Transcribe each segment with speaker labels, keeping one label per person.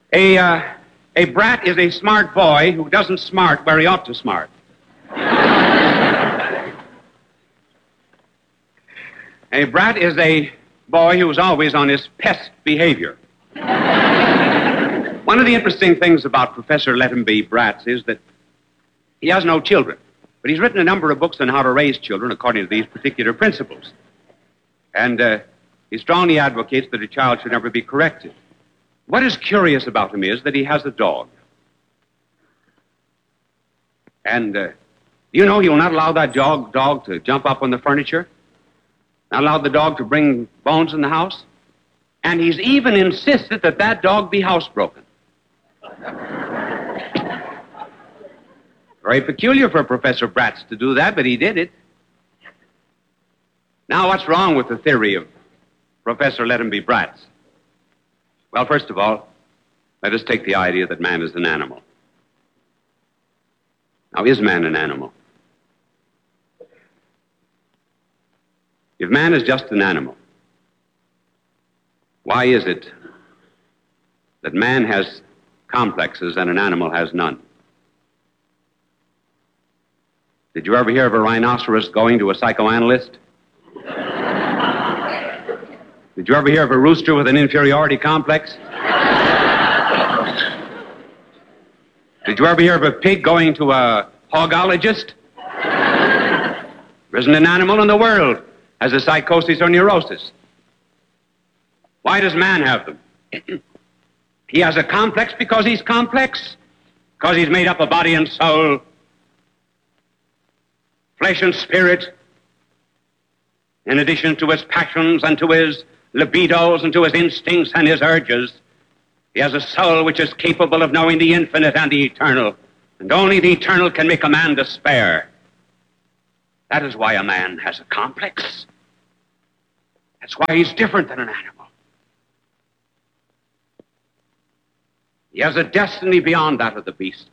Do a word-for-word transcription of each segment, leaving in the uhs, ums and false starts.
Speaker 1: A, uh, a brat is a smart boy who doesn't smart where he ought to smart. A brat is a boy who's always on his pest behavior. One of the interesting things about Professor Let Him Be Bratz is that he has no children, but he's written a number of books on how to raise children according to these particular principles. And uh, he strongly advocates that a child should never be corrected. What is curious about him is that he has a dog. And uh, you know he will not allow that dog, dog to jump up on the furniture, not allow the dog to bring bones in the house, and he's even insisted that that dog be housebroken. Very peculiar for Professor Bratz to do that, but he did it. Now, what's wrong with the theory of Professor Let Him Be Bratz? Well, first of all, let us take the idea that man is an animal. Now, is man an animal? If man is just an animal, why is it that man has complexes and an animal has none? Did you ever hear of a rhinoceros going to a psychoanalyst? Did you ever hear of a rooster with an inferiority complex? Did you ever hear of a pig going to a hogologist? There isn't an animal in the world has a psychosis or neurosis. Why does man have them? He has a complex because he's complex, because he's made up of body and soul, flesh and spirit, in addition to his passions and to his libidos and to his instincts and his urges. He has a soul which is capable of knowing the infinite and the eternal, and only the eternal can make a man despair. That is why a man has a complex. That's why he's different than an animal. He has a destiny beyond that of the beast.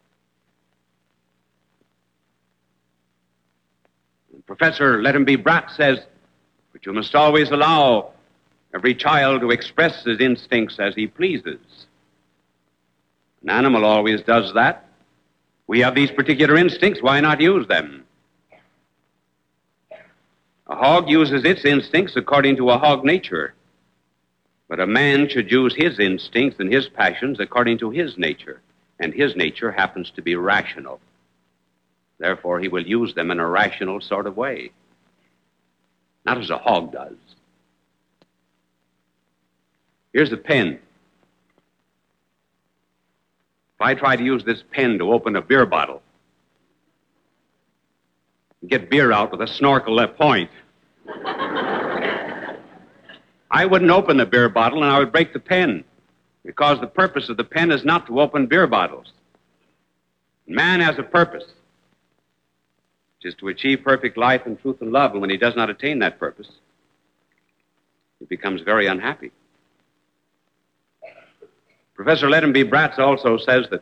Speaker 1: And Professor Let Him Be Bratz says, but you must always allow every child to express his instincts as he pleases. An animal always does that. We have these particular instincts, why not use them? A hog uses its instincts according to a hog nature. But a man should use his instincts and his passions according to his nature. And his nature happens to be rational. Therefore, he will use them in a rational sort of way. Not as a hog does. Here's a pen. If I try to use this pen to open a beer bottle, and get beer out with a snorkel at point, I wouldn't open the beer bottle and I would break the pen, because the purpose of the pen is not to open beer bottles. Man has a purpose, which is to achieve perfect life and truth and love, and when he does not attain that purpose, he becomes very unhappy. Professor Let Him Be Bratz also says that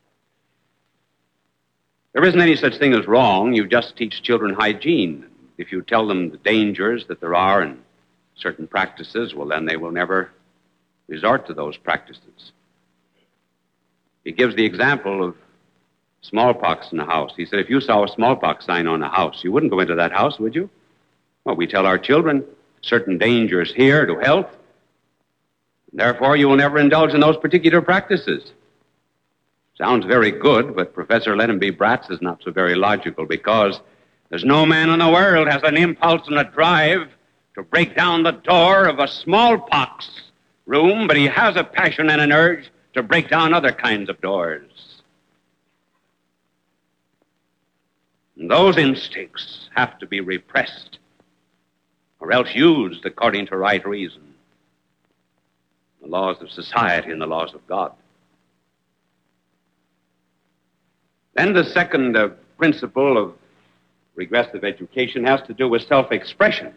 Speaker 1: there isn't any such thing as wrong. You just teach children hygiene. If you tell them the dangers that there are in certain practices, well, then they will never resort to those practices. He gives the example of smallpox in a house. He said, if you saw a smallpox sign on a house, you wouldn't go into that house, would you? Well, we tell our children certain dangers here to health. Therefore, you will never indulge in those particular practices. Sounds very good, but Professor Let Him Be Bratz is not so very logical, because there's no man in the world has an impulse and a drive to break down the door of a smallpox room, but he has a passion and an urge to break down other kinds of doors. And those instincts have to be repressed, or else used according to right reason, the laws of society and the laws of God. Then the second uh, principle of regressive education has to do with self-expression.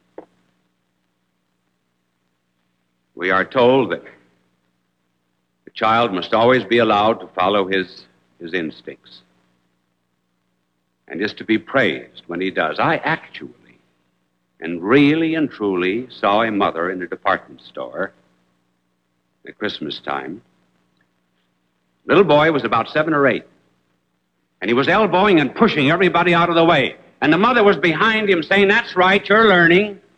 Speaker 1: We are told that the child must always be allowed to follow his, his instincts and is to be praised when he does. I actually and really and truly saw a mother in a department store at Christmas time Little boy was about seven or eight. And he was elbowing and pushing everybody out of the way. And the mother was behind him saying, that's right, you're learning.